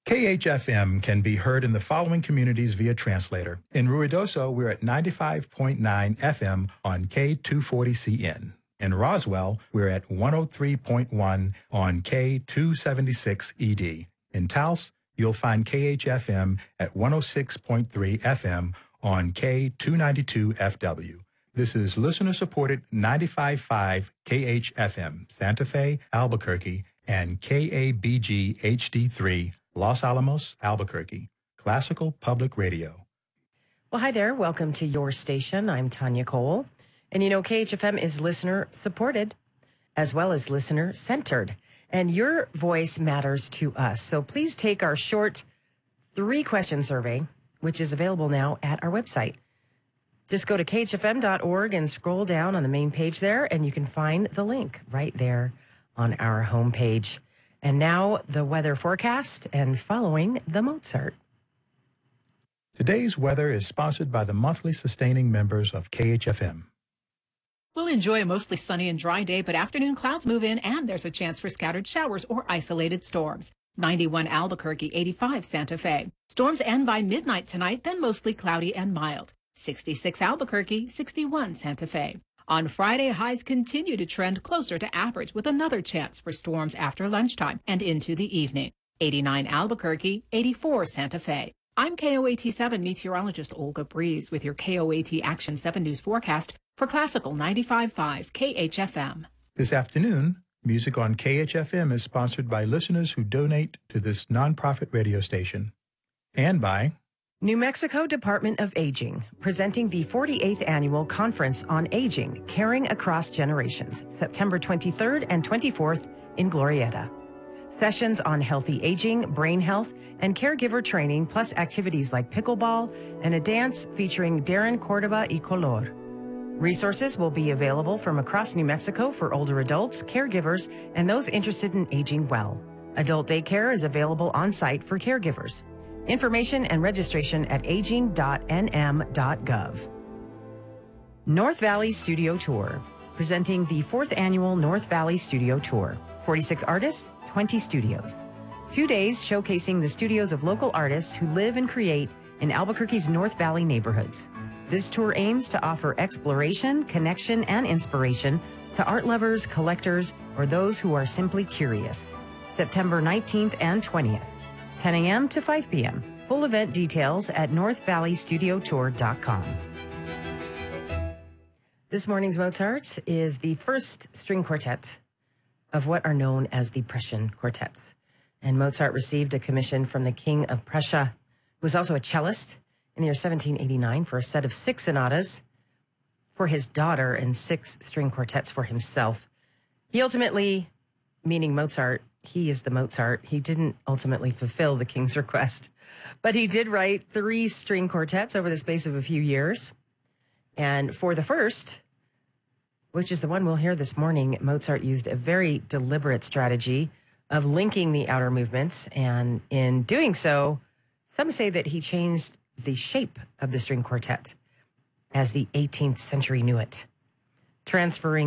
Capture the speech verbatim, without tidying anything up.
K H F M can be heard in the following communities via translator. In Ruidoso, we're at ninety-five point nine F M on K two forty C N. In Roswell, we're at one oh three point one on K two seventy-six E D. In Taos, you'll find K H F M at one oh six point three F M on K two ninety-two F W. This is listener-supported ninety-five point five K H F M, Santa Fe, Albuquerque, and K A B G H D three, Los Alamos, Albuquerque, Classical Public Radio. Well, hi there. Welcome to your station. I'm Tanya Cole. And you know, K H F M is listener-supported as well as listener-centered. And your voice matters to us. So please take our short three-question survey, which is available now at our website. Just go to K H F M dot org and scroll down on the main page there, and you can find the link right there on our homepage. And now the weather forecast and following the Mozart. Today's weather is sponsored by the monthly sustaining members of K H F M. We'll enjoy a mostly sunny and dry day, but afternoon clouds move in and there's a chance for scattered showers or isolated storms. ninety-one Albuquerque, eighty-five Santa Fe. Storms end by midnight tonight, then mostly cloudy and mild. sixty-six Albuquerque, sixty-one Santa Fe. On Friday, highs continue to trend closer to average with another chance for storms after lunchtime and into the evening. eighty-nine Albuquerque, eighty-four Santa Fe. I'm K O A T seven meteorologist Olga Breeze with your K O A T Action seven News forecast for Classical ninety-five point five K H F M. This afternoon, music on K H F M is sponsored by listeners who donate to this nonprofit radio station and by New Mexico Department of Aging, presenting the forty-eighth Annual Conference on Aging, Caring Across Generations, September twenty-third and twenty-fourth in Glorieta. Sessions on healthy aging, brain health, and caregiver training, plus activities like pickleball and a dance featuring Darren Cordova y Color. Resources will be available from across New Mexico for older adults, caregivers, and those interested in aging well. Adult daycare is available on site for caregivers. Information and registration at aging dot n m dot gov. North Valley Studio Tour, presenting the fourth annual North Valley Studio Tour. forty-six artists, twenty studios. Two days showcasing the studios of local artists who live and create in Albuquerque's North Valley neighborhoods. This tour aims to offer exploration, connection, and inspiration to art lovers, collectors, or those who are simply curious. September nineteenth and twentieth. ten a.m. to five p.m. Full event details at north valley studio tour dot com. This morning's Mozart is the first string quartet of what are known as the Prussian quartets. And Mozart received a commission from the King of Prussia, who was also a cellist, in the year seventeen eighty-nine for a set of six sonatas for his daughter and six string quartets for himself. He ultimately, meaning Mozart, he is the Mozart. He didn't ultimately fulfill the king's request, but he did write three string quartets over the space of a few years. And for the first, which is the one we'll hear this morning, Mozart used a very deliberate strategy of linking the outer movements. And in doing so, some say that he changed the shape of the string quartet as the eighteenth century knew it, transferring